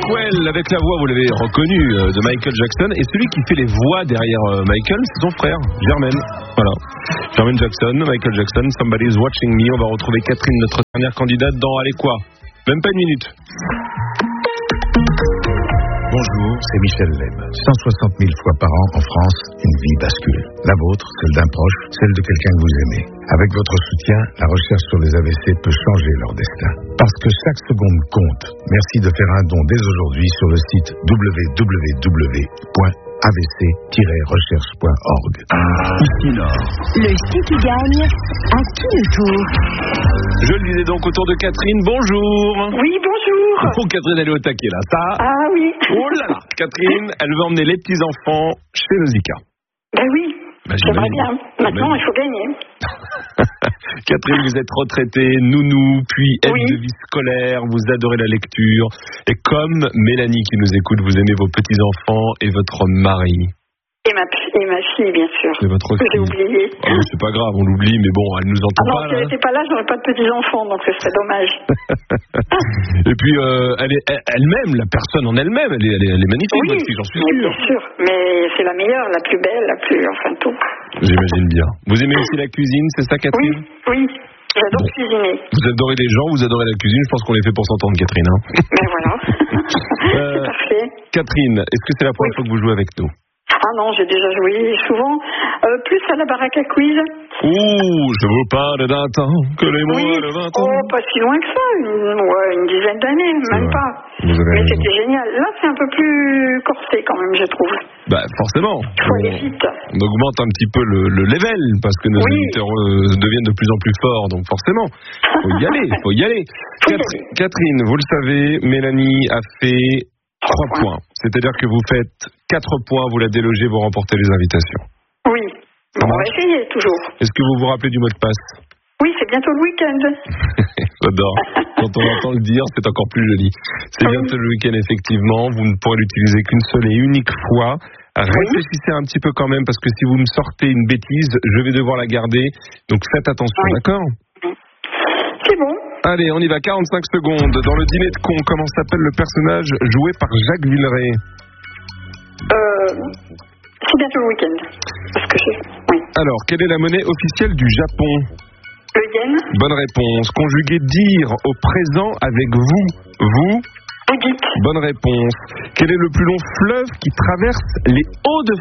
Rockwell, avec la voix, vous l'avez reconnu, de Michael Jackson. Et celui qui fait les voix derrière Michael, c'est son frère, Jermaine. Voilà. Jermaine Jackson, Michael Jackson, Somebody's Watching Me. On va retrouver Catherine, notre dernière candidate, dans allez quoi ? Même pas une minute. Bonjour, c'est Michel Leb. 160 000 fois par an en France, une vie bascule. La vôtre, celle d'un proche, celle de quelqu'un que vous aimez. Avec votre soutien, la recherche sur les AVC peut changer leur destin. Parce que chaque seconde compte. Merci de faire un don dès aujourd'hui sur le site www.avc-recherche.org. Ici Nord. Le ski qui gagne, à qui le tour ? Je le disais donc autour de Catherine, bonjour. Oui, bonjour. Oh, Catherine, elle est au taquet là, ça. Ah oui. Oh là là, Catherine, elle veut emmener les petits-enfants chez Nausicaa. Ben oui, j'aimerais bien. Maintenant, il faut gagner. Catherine, vous êtes retraitée, nounou, puis aide de vie scolaire, vous adorez la lecture. Et comme Mélanie qui nous écoute, vous aimez vos petits-enfants et votre mari. Et ma fille, bien sûr. Et votre fille. J'ai oublié. Ah, mais c'est pas grave, on l'oublie, mais bon, elle nous entend pas. Si elle n'était pas là, j'aurais pas de petits-enfants, donc ce serait dommage. Et puis, elle est elle-même, la personne en elle-même, elle est magnifique, oui, j'en suis sûr. Bien sûr, mais c'est la meilleure, la plus belle, la plus, enfin tout. J'imagine bien. Vous aimez aussi la cuisine, c'est ça, Catherine ? Oui. J'adore cuisiner. Vous adorez les gens, vous adorez la cuisine. Je pense qu'on les fait pour s'entendre, Catherine. Hein. Mais voilà. C'est parfait. Catherine, est-ce que c'est la première fois que vous jouez avec nous ? Ah non, j'ai déjà joué souvent. Plus à la baraque à quiz. Je vous parle d'un temps que les mois de 20 ans. Oh, pas si loin que ça. Une dizaine d'années, même pas. Mais c'était génial. Là, c'est un peu plus corsé quand même, je trouve. Bah, forcément. Il faut aller vite. On augmente un petit peu le level parce que nos auditeurs deviennent de plus en plus forts. Donc forcément, faut y aller. Catherine, vous le savez, Mélanie a fait 3 points. C'est-à-dire que vous faites 4 points, vous la délogez, vous remportez les invitations. Oui. Bon, on va essayer, toujours. Est-ce que vous vous rappelez du mot de passe ? Oui, c'est bientôt le week-end. J'adore. Quand on entend le dire, c'est encore plus joli. C'est bientôt le week-end, effectivement. Vous ne pourrez l'utiliser qu'une seule et unique fois. Réfléchissez un petit peu quand même, parce que si vous me sortez une bêtise, je vais devoir la garder. Donc faites attention, d'accord ? C'est bon. Allez, on y va, 45 secondes. Dans le dîner de con, comment s'appelle le personnage joué par Jacques Villeray ? C'est bientôt le week-end. Parce que Alors, quelle est la monnaie officielle du Japon ? Le yen. Bonne réponse. Conjuguez dire au présent avec vous. Vous ? Vous dites. Bonne réponse. Quel est le plus long fleuve qui traverse les Hauts-de-France ?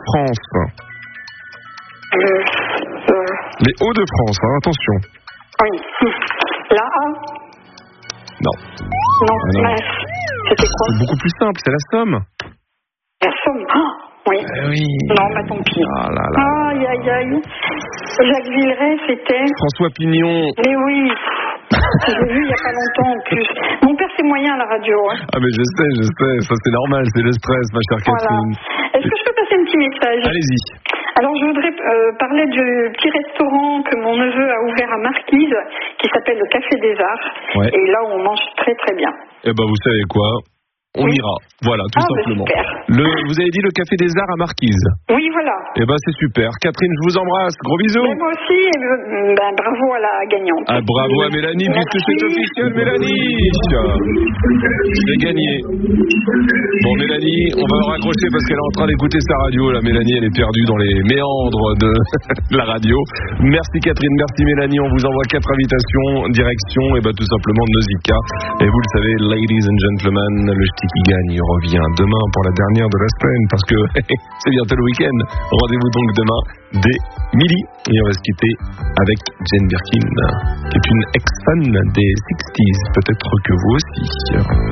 Les Hauts-de-France, hein, attention. Oui. La A. Non. Non. C'était quoi ? C'est beaucoup plus simple, c'est la Somme. La Somme. Oui. Oui. Non, bah tant pis. Ah là là. Aïe. Jacques Villeray, c'était... François Pignon. Mais oui. Je l'ai vu il n'y a pas longtemps en plus. Mon père, c'est moyen à la radio. Hein. Ah mais je sais. Ça c'est normal, c'est le stress, ma chère Catherine. Est-ce que je peux passer un petit message ? Allez-y. Alors, je voudrais parler du petit restaurant que mon neveu a ouvert à Marquise, qui s'appelle le Café des Arts. Ouais. Et là, on mange très très bien. Eh ben, vous savez quoi ? On ira. Voilà, tout simplement. Super. Vous avez dit le Café des Arts à Marquise ? Oui, voilà. Eh ben, c'est super. Catherine, je vous embrasse. Gros bisous. Mais moi aussi, bravo à la gagnante. Ah, bravo à Mélanie, puisque c'est officiel, Mélanie. J'ai gagné. Bon, Mélanie, on va raccrocher parce qu'elle est en train d'écouter sa radio. La Mélanie, elle est perdue dans les méandres de la radio. Merci Catherine, merci Mélanie. On vous envoie 4 invitations, direction, tout simplement de Nausicaa. Et vous le savez, ladies and gentlemen, le ch'ti qui gagne revient demain pour la dernière de la semaine parce que c'est bientôt le week-end. Rendez-vous donc demain dès midi et on va se quitter avec Jane Birkin, qui est une ex-fan des 60s, peut-être que vous aussi.